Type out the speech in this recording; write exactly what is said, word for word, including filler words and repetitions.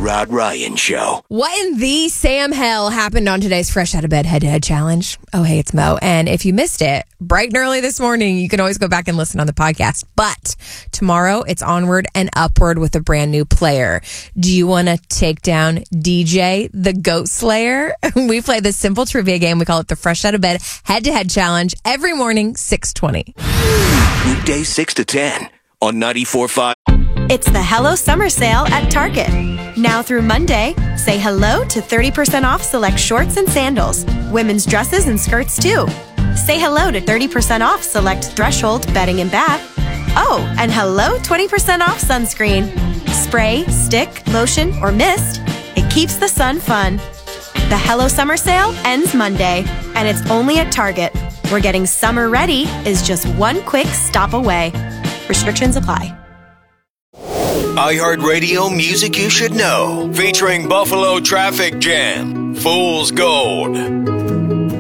Rod Ryan Show. What in the Sam hell happened on today's Fresh Out of Bed Head-to-Head Challenge? Oh, hey, it's Mo. And if you missed it, bright and early this morning, you can always go back and listen on the podcast. But tomorrow, it's onward and upward with a brand new player. Do you want to take down D J, the Goat Slayer? We play this simple trivia game. We call it the Fresh Out of Bed Head-to-Head Challenge every morning, six twenty. Weekdays six to ten on ninety-four point five. It's the Hello Summer Sale at Target. Now through Monday, say hello to thirty percent off select shorts and sandals, women's dresses and skirts too. Say hello to thirty percent off select Threshold bedding and bath. Oh, and hello twenty percent off sunscreen. Spray, stick, lotion, or mist, it keeps the sun fun. The Hello Summer Sale ends Monday, and it's only at Target, where getting summer ready is just one quick stop away. Restrictions apply. iHeartRadio Music You Should Know, featuring Buffalo Traffic Jam, Fool's Gold.